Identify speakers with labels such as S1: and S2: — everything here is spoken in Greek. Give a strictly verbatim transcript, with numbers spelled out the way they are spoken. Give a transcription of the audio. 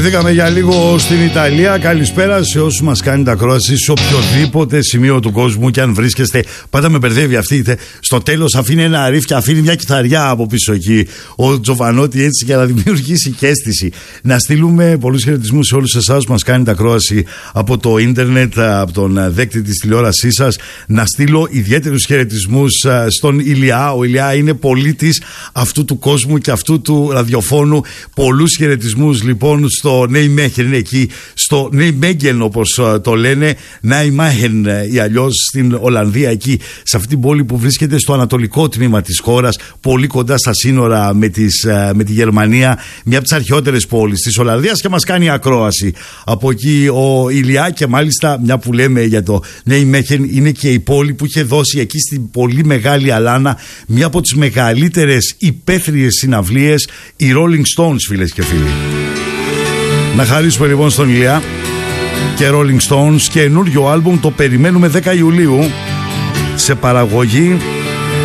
S1: Πήγαμε για λίγο στην Ιταλία. Καλησπέρα σε όσους μας κάνετε ακρόαση σε οποιοδήποτε σημείο του κόσμου και αν βρίσκεστε. Πάντα με μπερδεύει αυτή. Στο τέλος αφήνει ένα ριφ και αφήνει μια κιθαριά από πίσω εκεί ο Τζοβανότη, έτσι, για να δημιουργήσει και αίσθηση. Να στείλουμε πολλούς χαιρετισμούς σε όλους εσάς που μας κάνετε ακρόαση από το ίντερνετ, από τον δέκτη της τηλεόρασής σας. Να στείλω ιδιαίτερους χαιρετισμούς στον Ηλιά. Ο Ηλιά είναι πολίτης αυτού του κόσμου και αυτού του ραδιοφώνου. Πολλούς χαιρετισμούς λοιπόν στο Νέιμέχεν, είναι εκεί στο Νέιμέγγεν όπως το λένε, Νάιμάχεν ή αλλιώς στην Ολλανδία, εκεί σε αυτή την πόλη που βρίσκεται στο ανατολικό τμήμα της χώρας, πολύ κοντά στα σύνορα με, τις, με τη Γερμανία, μια από τις αρχαιότερες πόλεις της Ολλανδίας, και μας κάνει ακρόαση από εκεί ο Ηλιά. Και μάλιστα, μια που λέμε για το Νέιμέχεν, είναι και η πόλη που είχε δώσει εκεί στην πολύ μεγάλη αλάνα μια από τις μεγαλύτερες υπαίθριες συναυλίες, οι Rolling Stones, φίλες και φίλοι. Να χαρίσουμε λοιπόν στον Ηλιά και Rolling Stones, καινούριο άλμπουμ, το περιμένουμε δέκα Ιουλίου σε παραγωγή